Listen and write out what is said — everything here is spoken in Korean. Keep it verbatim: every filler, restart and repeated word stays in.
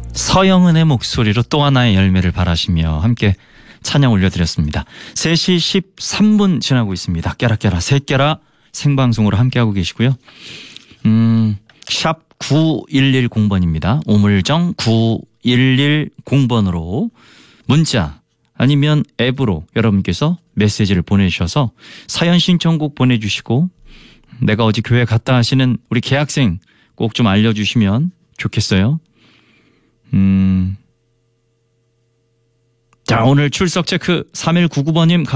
서영은의 목소리로 또 하나의 열매를 바라시며 함께 찬양 올려드렸습니다. 세 시 십삼 분 지나고 있습니다. 깨라깨라 새깨라 생방송으로 함께하고 계시고요. 음, 샵 구일일공 번입니다. 오물정 구일일공 번으로 문자 아니면 앱으로 여러분께서 메시지를 보내주셔서 사연 신청곡 보내주시고 내가 어제 교회 갔다 하시는 우리 개학생 꼭 좀 알려주시면 좋겠어요. 음. 자, 오늘 출석 체크 삼일구구 번님